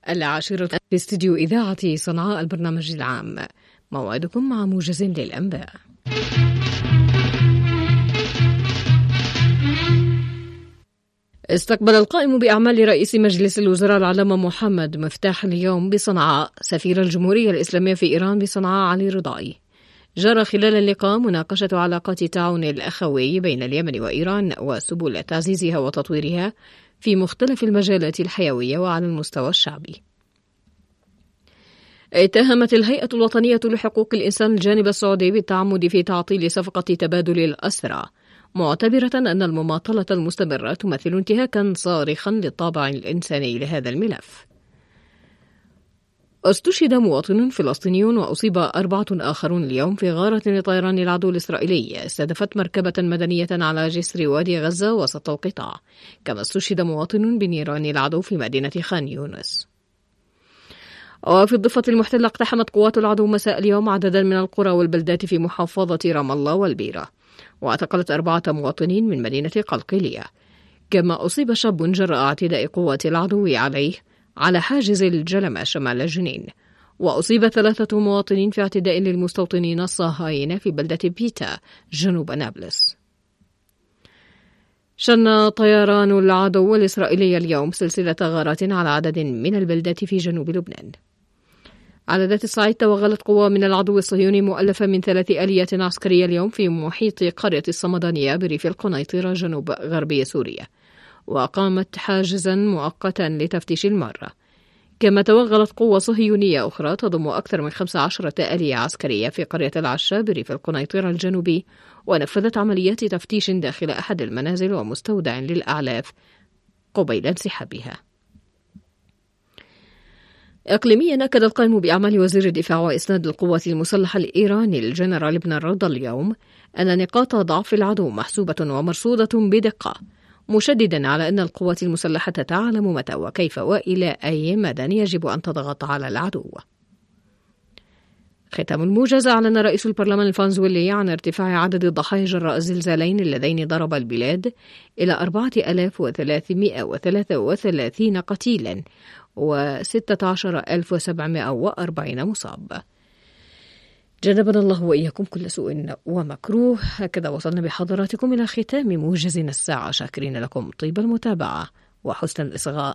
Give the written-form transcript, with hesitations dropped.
العاشرة في استديو إذاعة صنعاء البرنامج العام، موعدكم مع موجز للأنباء. استقبل القائم بأعمال رئيس مجلس الوزراء العلامة محمد مفتاح اليوم بصنعاء سفير الجمهورية الإسلامية في إيران بصنعاء علي رضاي. جرى خلال اللقاء مناقشة علاقات التعاون الأخوي بين اليمن وإيران وسبل تعزيزها وتطويرها في مختلف المجالات الحيوية وعلى المستوى الشعبي. اتهمت الهيئة الوطنية لحقوق الإنسان الجانب السعودي بالتعمد في تعطيل صفقة تبادل الأسرى، معتبرة أن المماطلة المستمرة تمثل انتهاكا صارخا للطابع الإنساني لهذا الملف. استشهد مواطن فلسطيني وأصيب 4 آخرون اليوم في غارة لطيران العدو الإسرائيلي استهدفت مركبة مدنية على جسر وادي غزة وسط القطاع، كما استشهد مواطن بنيران العدو في مدينة خان يونس. وفي الضفة المحتلة اقتحمت قوات العدو مساء اليوم عددا من القرى والبلدات في محافظة رام الله والبيرة، واعتقلت 4 مواطنين من مدينة قلقيلية، كما أصيب شاب جراء اعتداء قوات العدو عليه على حاجز الجلمة شمال جنين، وأصيب 3 مواطنين في اعتداء للمستوطنين الصهاينة في بلدة بيتا جنوب نابلس. شن طيران العدو الإسرائيلي اليوم سلسلة غارات على عدد من البلدات في جنوب لبنان. على ذات الصعيد توغلت قوى من العدو الصهيوني مؤلفة من 3 آليات عسكرية اليوم في محيط قرية الصمدانية بريف القنيطرة جنوب غربي سوريا، وأقامت حاجزا مؤقتا لتفتيش المارة. كما توغلت قوة صهيونية أخرى تضم أكثر من 15 آلية عسكرية في قرية العشا بريف القنيطرة الجنوبي، ونفذت عمليات تفتيش داخل أحد المنازل ومستودع للأعلاف قبيل انسحابها. إقليميا أكد القائم بأعمال وزير الدفاع وإسناد القوات المسلحة الإيراني الجنرال ابن الرضا اليوم أن نقاط ضعف العدو محسوبة ومرصودة بدقة، مشددا على أن القوات المسلحة تعلم متى وكيف وإلى أي مدى يجب أن تضغط على العدو. ختام الموجز. أعلن رئيس البرلمان الفنزويلي عن ارتفاع عدد الضحايا جراء الزلزالين اللذين ضربا البلاد إلى 4333 قتيلا و16740 مصاب. جنبنا الله وإياكم كل سوء ومكروه. هكذا وصلنا بحضراتكم إلى ختام موجزنا الساعة، شاكرين لكم طيب المتابعة وحسن الإصغاء.